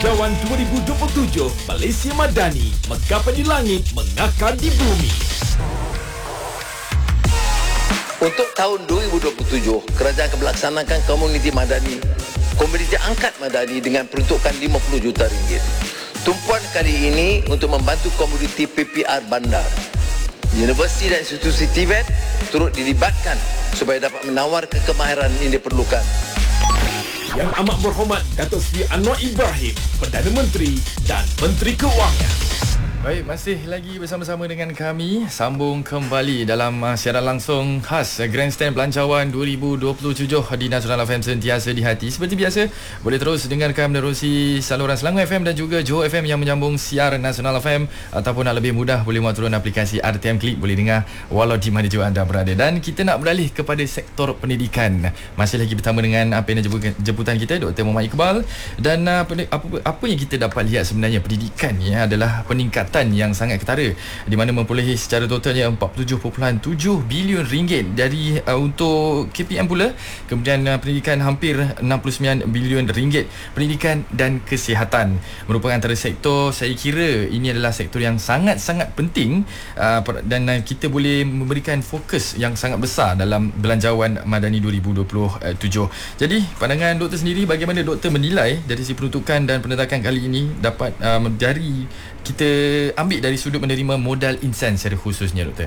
Belanjawan 2027 Malaysia Madani, menggapai di langit, mengakar di bumi. Untuk tahun 2027, kerajaan akan melaksanakan komuniti madani, komuniti angkat madani dengan peruntukan 50 juta ringgit. Tumpuan kali ini untuk membantu komuniti PPR bandar. Universiti dan institusi TVET turut dilibatkan supaya dapat menawarkan kemahiran yang diperlukan. Yang amat berhormat Datuk Seri Anwar Ibrahim, Perdana Menteri dan Menteri Kewangan. Baik, masih lagi bersama-sama dengan kami. Sambung kembali dalam siaran langsung khas Grandstand Belanjawan 2027 di Nasional FM, sentiasa di hati. Seperti biasa, boleh terus dengarkan menerusi saluran Selangor FM dan juga Johor FM yang menyambung siar Nasional FM, ataupun nak lebih mudah boleh muat turun aplikasi RTM Klik, boleh dengar walau di mana juga anda berada. Dan kita nak beralih kepada sektor pendidikan. Masih lagi bersama dengan pimpinan jemputan kita, Dr. Muhammad Iqbal. Dan apa yang kita dapat lihat sebenarnya, pendidikan ni adalah peningkatan yang sangat ketara, di mana memperolehi secara totalnya 47.7 bilion ringgit dari untuk KPM pula. Kemudian pendidikan hampir 69 bilion ringgit. Pendidikan dan kesihatan merupakan antara sektor, saya kira ini adalah sektor yang sangat-sangat penting, dan kita boleh memberikan fokus yang sangat besar dalam Belanjawan Madani 2027. Jadi pandangan doktor sendiri, bagaimana doktor menilai dari segi peruntukan dan pendedakan kali ini dapat dari kita ambil dari sudut menerima modal insan secara khususnya, doktor?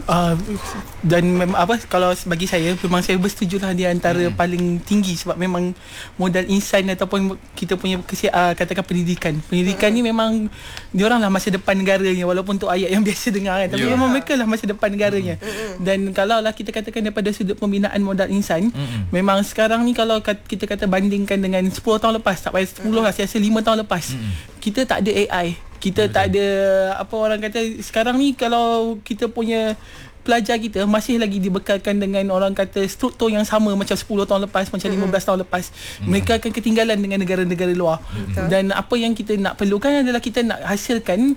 Dan kalau bagi saya, memang saya bersetujulah di antara paling tinggi, sebab memang modal insan ataupun kita punya katakan pendidikan ni memang diorang lah masa depan negaranya, walaupun tu ayat yang biasa dengar kan, tapi memang mereka lah masa depan negaranya. Dan kalau lah kita katakan daripada sudut pembinaan modal insan, memang sekarang ni kalau kita kata bandingkan dengan 10 tahun lepas, tak payah 10 lah, saya rasa 5 tahun lepas, kita tak ada AI, kita tak ada orang kata sekarang ni, kalau kita punya pelajar kita masih lagi dibekalkan dengan orang kata struktur yang sama macam 10 tahun lepas, macam 15 tahun lepas, mereka akan ketinggalan dengan negara-negara luar. Dan apa yang kita nak perlukan adalah kita nak hasilkan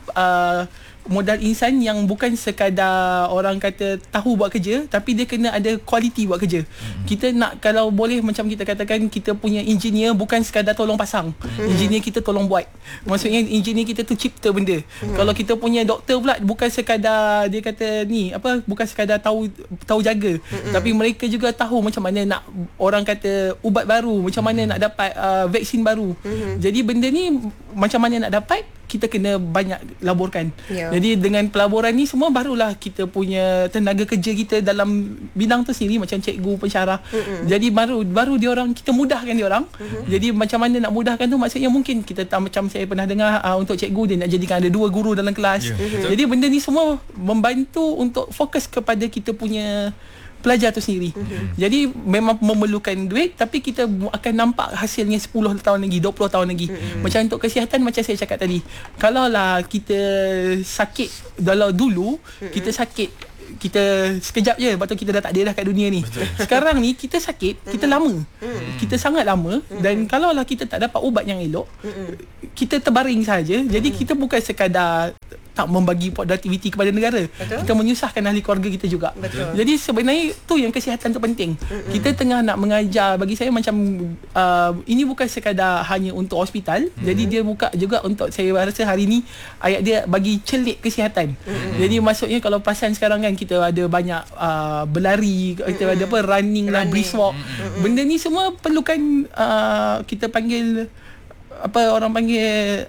modal insan yang bukan sekadar orang kata tahu buat kerja, tapi dia kena ada kualiti buat kerja. Kita nak, kalau boleh, macam kita katakan, kita punya engineer bukan sekadar tolong pasang, engineer kita tolong buat. Maksudnya engineer kita tu cipta benda. Kalau kita punya doktor pula bukan sekadar dia kata bukan sekadar tahu jaga, tapi mereka juga tahu macam mana nak orang kata ubat baru, macam mana nak dapat vaksin baru. Jadi benda ni macam mana nak dapat, kita kena banyak laburkan. Jadi dengan pelaburan ni semua, barulah kita punya tenaga kerja kita dalam bidang tu sendiri, macam cikgu, pensyarah. Jadi baru diorang, kita mudahkan diorang. Jadi macam mana nak mudahkan tu, maksudnya mungkin kita macam saya pernah dengar untuk cikgu, dia nak jadikan ada 2 guru dalam kelas. Jadi benda ni semua membantu untuk fokus kepada kita punya pelajar tu sendiri. Jadi memang memerlukan duit, tapi kita akan nampak hasilnya 10 tahun lagi, 20 tahun lagi. Macam untuk kesihatan, macam saya cakap tadi, kalau lah kita sakit dulu, kita sakit, kita sekejap je, lepas tu kita dah tak ada dah kat dunia ni. Sekarang ni kita sakit, kita lama, kita sangat lama. Dan kalau lah kita tak dapat ubat yang elok, kita terbaring saja. Jadi kita bukan sekadar tak membagi produktiviti kepada negara, kita menyusahkan ahli keluarga kita juga. Jadi sebenarnya tu yang kesihatan tu penting. Kita tengah nak mengajar, bagi saya macam ini bukan sekadar hanya untuk hospital. Jadi dia buka juga untuk, saya rasa hari ni ayat dia bagi celik kesihatan. Jadi maksudnya kalau perasan sekarang kan, kita ada banyak berlari, kita ada running lah, brisk walk. Benda ni semua perlukan kita panggil orang panggil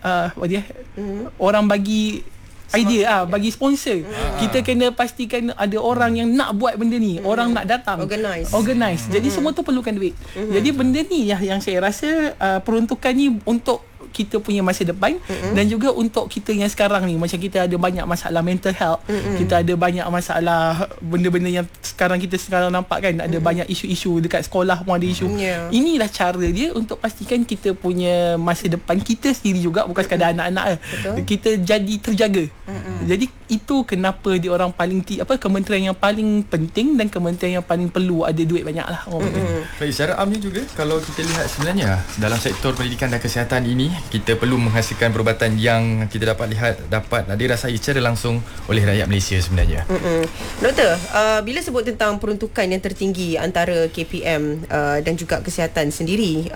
orang bagi idea, bagi sponsor. Kita kena pastikan ada orang yang nak buat benda ni, orang nak datang, organize. Jadi semua tu perlukan duit. Jadi benda ni yang saya rasa peruntukan ni untuk kita punya masa depan, dan juga untuk kita yang sekarang ni, macam kita ada banyak masalah mental health, kita ada banyak masalah benda-benda yang sekarang nampak kan, ada banyak isu-isu dekat sekolah pun ada isu. Inilah cara dia untuk pastikan kita punya masa depan kita sendiri juga, bukan sekadar anak-anak kita jadi terjaga. Jadi itu kenapa dia orang paling kementerian yang paling penting dan kementerian yang paling perlu ada duit banyak lah. Baik, secara amnya juga, kalau kita lihat sebenarnya dalam sektor pendidikan dan kesihatan ini, kita perlu menghasilkan perubatan yang kita dapat dirasai secara langsung oleh rakyat Malaysia sebenarnya. Doktor, bila sebut tentang peruntukan yang tertinggi antara KPM dan juga kesihatan sendiri,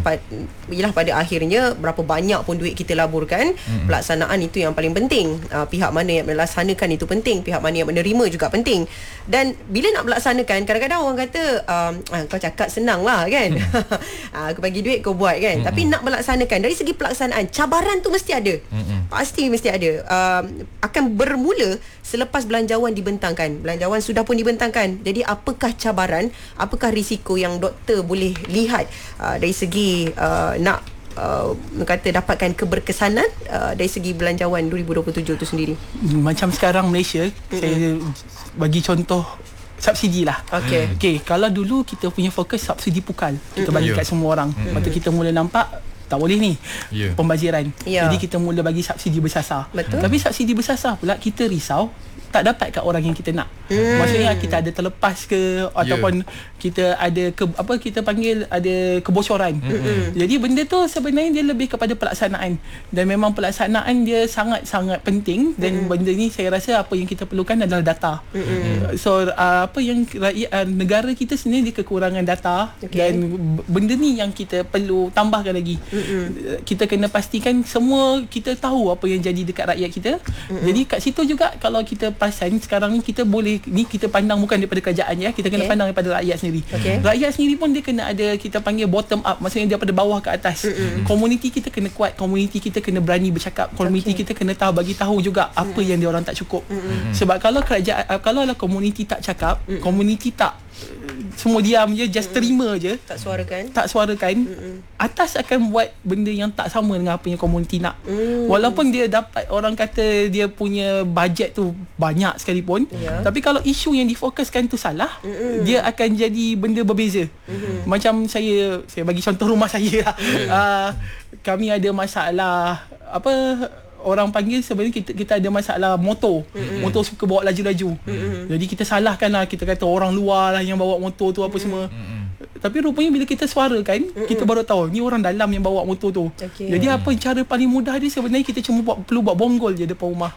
ialah pada akhirnya berapa banyak pun duit kita laburkan, pelaksanaan itu yang paling penting. Pihak mana yang melaksanakan itu penting, pihak mana yang menerima juga penting. Dan bila nak melaksanakan, kadang-kadang orang kata kau cakap senang lah kan. Aku bagi duit kau buat kan. Tapi nak melaksanakan, dari segi pelaksanaan, cabaran tu mesti ada. Pasti mesti ada. Akan bermula selepas belanjawan dibentangkan. Belanjawan sudah pun dibentangkan. Jadi apakah cabaran, apakah risiko yang doktor boleh lihat dari segi nak kata dapatkan keberkesanan dari segi belanjawan 2027 tu sendiri? Macam sekarang Malaysia, saya bagi contoh subsidi lah. Okay, kalau dulu kita punya fokus subsidi pukal, kita bagi kat semua orang. Lepas tu kita mula nampak tak boleh ni pembaziran. Jadi kita mula bagi subsidi bersasar. Tapi subsidi bersasar pula kita risau tak dapat kat orang yang kita nak. Maksudnya kita ada terlepas ke ataupun kita ada kita panggil ada kebocoran. Jadi benda tu sebenarnya dia lebih kepada pelaksanaan, dan memang pelaksanaan dia sangat-sangat penting. Dan benda ni saya rasa apa yang kita perlukan adalah data. So apa yang negara kita sebenarnya dia kekurangan data, dan benda ni yang kita perlu tambahkan lagi. Kita kena pastikan semua kita tahu apa yang jadi dekat rakyat kita. Jadi kat situ juga kalau kita perasan sekarang ni kita boleh, ni kita pandang bukan daripada kerajaan ya, kita kena pandang daripada rakyat sendiri. Rakyat sendiri pun dia kena ada, kita panggil bottom up, maksudnya daripada bawah ke atas. Komuniti kita kena kuat, komuniti kita kena berani bercakap, komuniti kita kena bagi tahu juga apa yang dia orang tak cukup. Sebab kalau kerajaan, kalau lah komuniti tak cakap, komuniti tak semua diam je, just terima je, tak suarakan, atas akan buat benda yang tak sama dengan apa yang komuniti nak. Walaupun dia dapat, orang kata dia punya bajet tu banyak sekalipun, tapi kalau isu yang difokuskan tu salah, dia akan jadi benda berbeza. Macam saya bagi contoh rumah saya lah. Kami ada masalah orang panggil sebenarnya kita ada masalah motor. Motor suka bawa laju-laju. Jadi kita salahkan lah, kita kata orang luar lah yang bawa motor tu apa semua. Tapi rupanya bila kita suarakan, kita baru tahu ni orang dalam yang bawa motor tu. Jadi apa cara paling mudah dia sebenarnya, kita cuma perlu buat bonggol je depan rumah.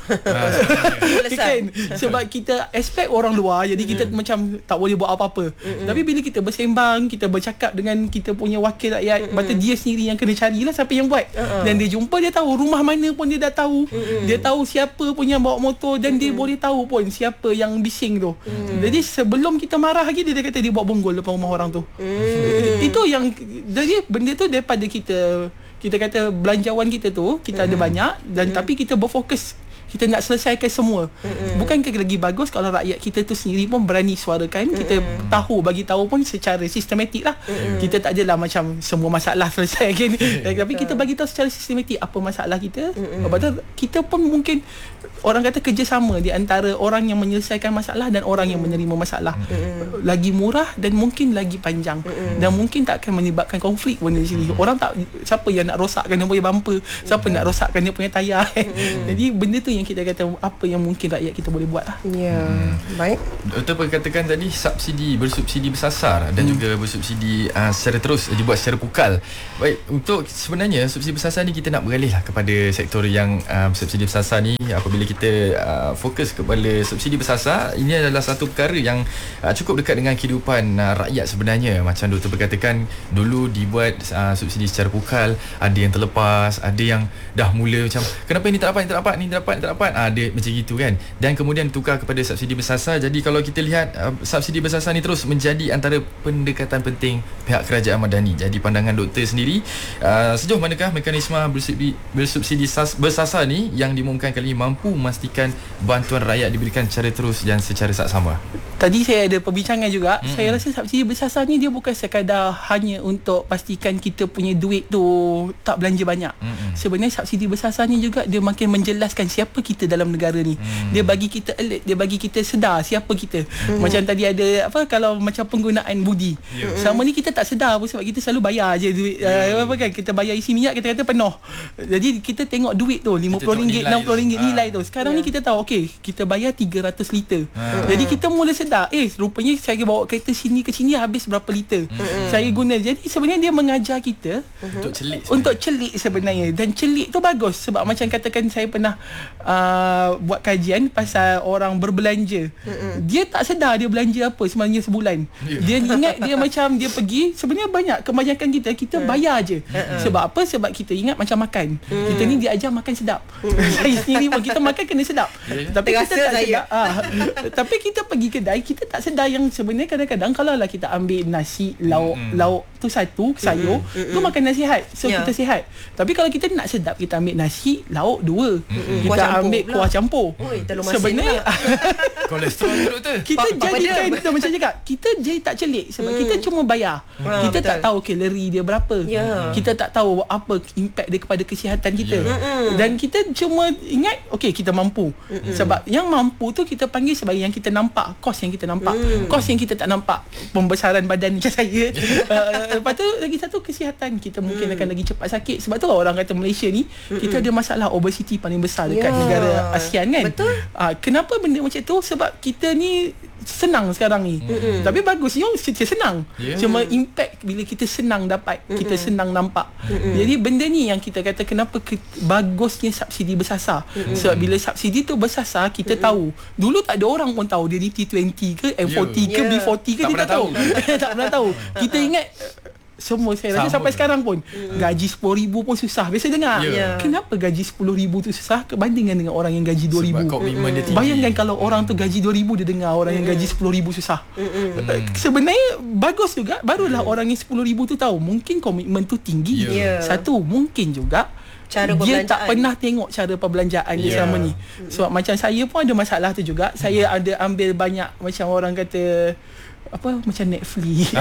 Kan? Sebab kita expect orang luar, jadi kita macam tak boleh buat apa-apa. Tapi bila kita bersembang, kita bercakap dengan kita punya wakil rakyat, berarti dia sendiri yang kena carilah siapa yang buat. Dan dia jumpa, dia tahu rumah mana pun dia dah tahu. Dia tahu siapa punya bawa motor, dan dia boleh tahu pun siapa yang bising tu. Jadi sebelum kita marah lagi, dia kata dia buat bonggol depan rumah orang tu. Itu yang, jadi benda tu daripada kita kata belanjawan kita tu kita ada banyak, dan tapi kita berfokus kita nak selesaikan semua. Bukankah lagi bagus kalau rakyat kita tu sendiri pun berani suarakan, kita bagi tahu pun secara sistematik lah. Kita tak adalah macam semua masalah selesai kan. Tapi kita bagi tahu secara sistematik apa masalah kita. Lepas tu kita pun mungkin orang kata kerjasama di antara orang yang menyelesaikan masalah dan orang yang menerima masalah. Lagi murah dan mungkin lagi panjang. Dan mungkin tak akan menyebabkan konflik benda di sini. Orang tak, siapa yang nak rosakkan dia punya bumper, siapa nak rosakkan dia punya tayar. Jadi benda tu yang kita kata apa yang mungkin rakyat kita boleh buat lah. Baik. Doktor katakan tadi bersubsidi bersasar dan juga bersubsidi secara terus dibuat secara pukal. Baik, untuk sebenarnya subsidi bersasar ni kita nak beralih lah kepada sektor yang subsidi bersasar ni. Apabila kita fokus kepada subsidi bersasar, ini adalah satu perkara yang cukup dekat dengan kehidupan rakyat sebenarnya. Macam doktor berkatakan, dulu dibuat subsidi secara pukal, ada yang terlepas, ada yang dah mula macam kenapa ni tak dapat, dia macam gitu kan. Dan kemudian tukar kepada subsidi bersasar. Jadi kalau kita lihat subsidi bersasar ni terus menjadi antara pendekatan penting pihak kerajaan Madani. Jadi pandangan doktor sendiri, sejauh manakah mekanisme bersubsidi bersasar ni yang diumumkan kali ini mampu memastikan bantuan rakyat diberikan secara terus dan secara saksama? Tadi saya ada perbincangan juga. Saya rasa subsidi bersasar ni dia bukan sekadar hanya untuk pastikan kita punya duit tu tak belanja banyak. Sebenarnya subsidi bersasar ni juga dia makin menjelaskan siapa kita dalam negara ni. Dia bagi kita alert, dia bagi kita sedar siapa kita. Macam tadi ada kalau macam penggunaan budi. Selama ni kita tak sedar pun sebab kita selalu bayar je duit. Kan kita bayar isi minyak kita kata penuh. Jadi kita tengok duit tu RM50, RM60 nilai tu. Sekarang ni kita tahu kita bayar 300 liter. Jadi kita mula sedar, rupanya saya bawa kereta sini ke sini habis berapa liter. Saya guna. Jadi sebenarnya dia mengajar kita untuk celik sebenarnya. Dan celik tu bagus sebab macam katakan saya pernah buat kajian pasal orang berbelanja. Dia tak sedar dia belanja apa sebenarnya sebulan. Dia ingat dia macam dia pergi, sebenarnya banyak kebanyakan kita bayar je. Sebab apa? Sebab kita ingat macam makan. Kita ni diajar makan sedap. Saya sendiri pun kita makan kena sedap. Tapi kita tak sedar. Tapi kita pergi kedai, kita tak sedar yang sebenarnya kadang-kadang kalau lah kita ambil nasi, lauk tu satu, sayur, tu makan nasihat. So kita sihat. Tapi kalau kita nak sedap, kita ambil nasi, lauk dua. Kita ambil kuah campur. Sebenarnya kolesterol tu doktor. Kita jadikan kita macam cakap, kita jadi tak celik sebab kita cuma bayar. Kita tak tahu kalori dia berapa. Kita tak tahu apa impact dia kepada kesihatan kita. Dan kita cuma ingat kita mampu. Sebab yang mampu tu kita panggil sebagai yang kita nampak, kos yang kita nampak. Kos yang kita tak nampak, pembesaran badan macam saya. Lepas tu lagi satu kesihatan kita mungkin akan lagi cepat sakit. Sebab tu orang kata Malaysia ni kita ada masalah obesiti paling besar dekat negara ASEAN kan. Betul. Kenapa benda macam tu? Sebab kita ni senang sekarang ni. Tapi bagus senang. Cuma impact bila kita senang dapat, kita senang nampak. Jadi benda ni yang kita kata kenapa bagusnya subsidi bersasar. Sebab bila subsidi tu bersasar, kita tahu. Dulu tak ada orang pun tahu dia ni T20 ke M40 ke B40 ke, dia tak tahu. Tak pernah tahu. Kita ingat semua saya rasa sampai sekarang pun gaji RM10,000 pun susah. Biasa dengar kenapa gaji RM10,000 tu susah berbandingkan dengan orang yang gaji RM2,000. Bayangkan kalau orang tu gaji RM2,000, dia dengar orang yang gaji RM10,000 susah. Sebenarnya bagus juga, barulah orang yang RM10,000 tu tahu mungkin komitmen tu tinggi. Satu, mungkin juga dia tak pernah tengok cara perbelanjaan dia selama ni. Sebab macam saya pun ada masalah tu juga. Saya ada ambil banyak macam orang kata macam Netflix.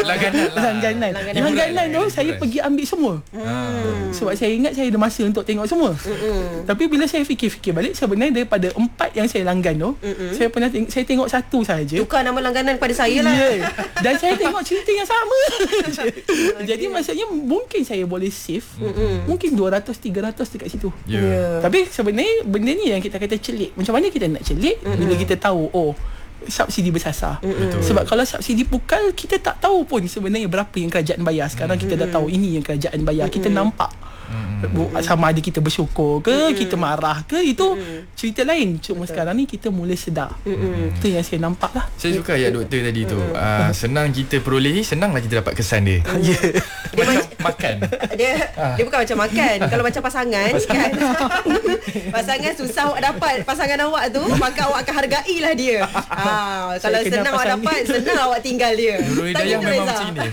Langganan tu saya pergi ambil semua. Sebab saya ingat saya ada masa untuk tengok semua. Tapi bila saya fikir-fikir balik, sebenarnya daripada 4 yang saya langgan tu, saya tengok satu saja. Tukar nama langganan pada saya lah. Dan saya tengok cerita yang sama. Jadi maksudnya mungkin saya boleh save mungkin 200-300 dekat situ. Tapi sebenarnya benda ni yang kita kata celik. Macam mana kita nak celik? Bila kita tahu subsidi bersasar. Sebab kalau subsidi pukal, kita tak tahu pun sebenarnya berapa yang kerajaan bayar. Sekarang kita dah tahu ini yang kerajaan bayar. Kita nampak sama ada kita bersyukur ke, kita marah ke, itu cerita lain. Cuma sekarang ni kita mula sedar. Itu yang saya nampak lah. Saya suka ayat doktor tadi tu. Senang kita peroleh, senanglah kita dapat kesan dia. Dia macam makan. Dia bukan macam makan. Kalau macam pasangan kan, pasangan susah awak dapat pasangan awak tu, maka awak akan hargailah dia. Kalau senang awak dapat, senang awak tinggal dia. Nurul Hidayah memang macam ni.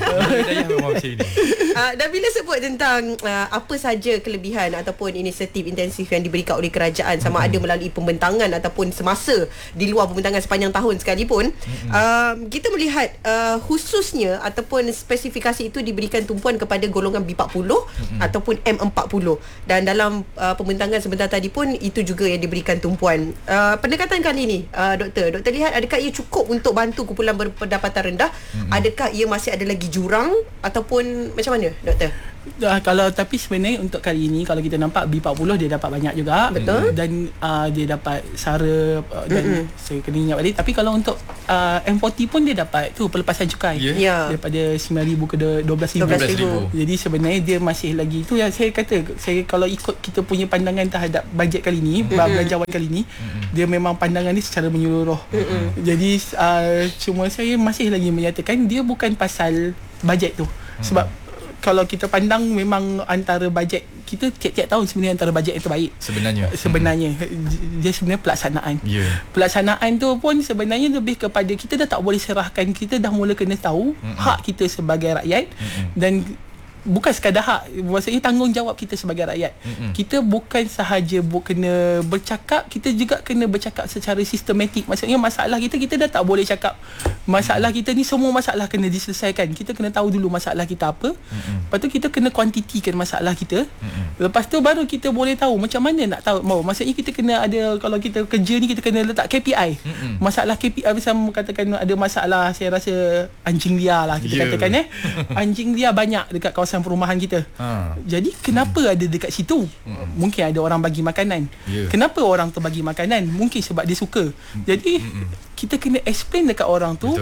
Dan bila sebut tentang apa saja kelebihan ataupun inisiatif intensif yang diberikan oleh kerajaan, sama ada melalui pembentangan ataupun semasa di luar pembentangan sepanjang tahun sekalipun, kita melihat khususnya ataupun spesifikasi itu diberikan tumpuan kepada golongan B40 ataupun M40. Dan dalam pembentangan sebentar tadi pun itu juga yang diberikan tumpuan. Pendekatan kali ni, doktor lihat adakah ia cukup untuk bantu kumpulan berpendapatan rendah? Adakah ia masih ada lagi jurang ataupun macam mana, doktor? Tapi sebenarnya untuk kali ini kalau kita nampak B40 dia dapat banyak juga. Betul. Dan dia dapat SARA dan saya kena ingat balik. Tapi kalau untuk M40 pun dia dapat tu pelepasan cukai daripada 9,000 ke 12,000. Jadi sebenarnya dia masih lagi tu yang saya kata, saya kalau ikut kita punya pandangan terhadap bajet kali ni, belanjawan kali ni, dia memang pandangan ni secara menyeluruh. Jadi cuma saya masih lagi menyatakan dia bukan pasal bajet tu. Sebab kalau kita pandang memang antara bajet kita tiap-tiap tahun sebenarnya antara bajet yang terbaik sebenarnya dia sebenarnya pelaksanaan. Pelaksanaan tu pun sebenarnya lebih kepada kita dah tak boleh serahkan, kita dah mula kena tahu hak kita sebagai rakyat. Dan bukan sekadar hak, maksudnya tanggungjawab kita sebagai rakyat. Kita bukan sahaja kena bercakap, kita juga kena bercakap secara sistematik. Maksudnya masalah kita dah tak boleh cakap masalah kita ni, semua masalah kena diselesaikan. Kita kena tahu dulu masalah kita apa. Lepas tu kita kena kuantitikan masalah kita. Lepas tu baru kita boleh tahu macam mana nak tahu. Maksudnya kita kena ada, kalau kita kerja ni kita kena letak KPI. Masalah KPI misal katakan ada masalah, saya rasa anjing liar lah kita katakan anjing liar banyak dekat kawasan perumahan kita. Jadi kenapa ada dekat situ? Mungkin ada orang bagi makanan. Kenapa orang tu bagi makanan? Mungkin sebab dia suka. Jadi kita kena explain dekat orang tu.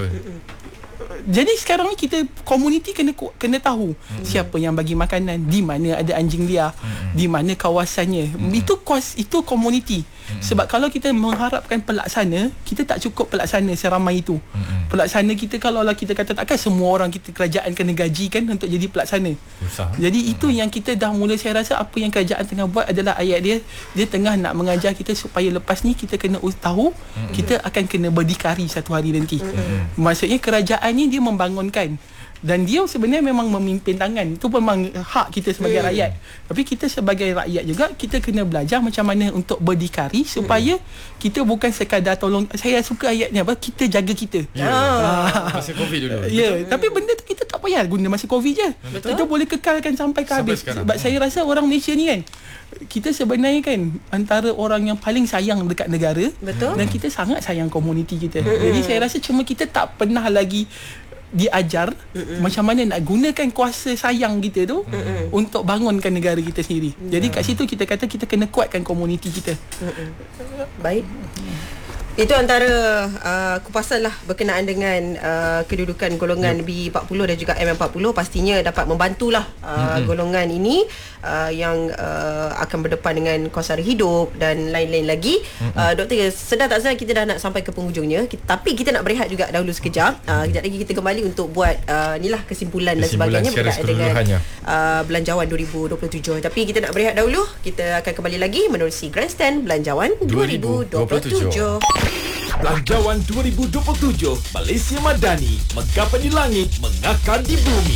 Jadi sekarang ni kita komuniti kena tahu siapa yang bagi makanan, di mana ada anjing liar, di mana kawasannya. Itu komuniti. Sebab kalau kita mengharapkan pelaksana, kita tak cukup pelaksana seramai itu. Pelaksana kita, kalau lah kita kata takkan semua orang kita kerajaan kena gajikan untuk jadi pelaksana. Jadi itu yang kita dah mula, saya rasa apa yang kerajaan tengah buat adalah ayat dia tengah nak mengajar kita supaya lepas ni kita kena tahu kita akan kena berdikari satu hari nanti. Maksudnya kerajaan ni dia membangunkan, dan dia sebenarnya memang memimpin tangan. Itu memang hak kita sebagai rakyat. Tapi kita sebagai rakyat juga, kita kena belajar macam mana untuk berdikari supaya kita bukan sekadar tolong. Saya suka ayatnya apa, kita jaga kita. Masa COVID dulu. Tapi benda tu kita tak payah guna masa COVID je. Kita boleh kekalkan sampai ke habis. Sebab saya rasa orang Malaysia ni kan, kita sebenarnya kan antara orang yang paling sayang dekat negara. Dan kita sangat sayang komuniti kita. Jadi saya rasa cuma kita tak pernah lagi diajar macam mana nak gunakan kuasa sayang kita tu untuk bangunkan negara kita sendiri. Jadi kat situ kita kata kita kena kuatkan komuniti kita. Baik. Itu antara kupasan lah berkenaan dengan kedudukan golongan B40 dan juga M40. Pastinya dapat membantulah golongan ini yang akan berdepan dengan kos sara hidup dan lain-lain lagi. Doktor, sedar tak sedar kita dah nak sampai ke penghujungnya, tapi kita nak berehat juga dahulu sekejap. Kejap lagi kita kembali untuk buat inilah kesimpulan dan sebagainya berkaitan dengan Belanjawan 2027. Tapi kita nak berehat dahulu. Kita akan kembali lagi menerusi Grandstand Belanjawan 2027. Belanjawan 2027 Malaysia Madani, megapkan di langit, mengakar di bumi.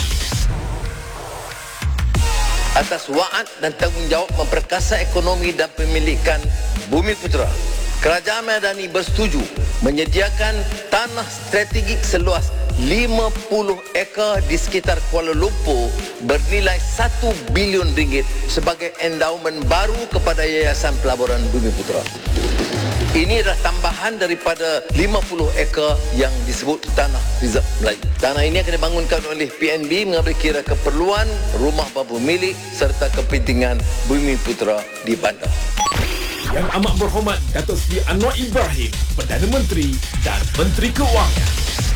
Atas waad dan tanggungjawab memperkasa ekonomi dan pemilikan Bumiputera, Kerajaan Madani bersetuju menyediakan tanah strategik seluas 50 ekar di sekitar Kuala Lumpur bernilai 1 bilion ringgit sebagai endowment baru kepada Yayasan Pelaburan Bumiputera. Ini adalah tambahan daripada 50 ekar yang disebut tanah reserve Melayu. Tanah ini akan dibangunkan oleh PNB mengambil kira keperluan rumah bambu milik serta kepentingan Bumiputera di bandar. Yang amat berhormat Datuk Seri Anwar Ibrahim, Perdana Menteri dan Menteri Keuangan.